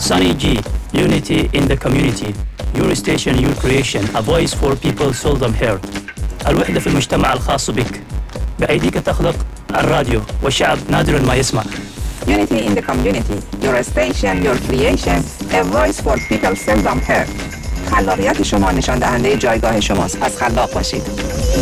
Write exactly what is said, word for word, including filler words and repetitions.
Sunny G, unity in the community. Your station, your creation. A voice for people seldom heard. الوحدة في المجتمع الخاص بك. بأيديك تخلق الراديو والشعب نادرا ما يسمع. Unity in the community. Your station, your creation. A voice for people seldom heard. خلاقیت شما نشان دهنده جایگاه شماست. پس خلاق باشید.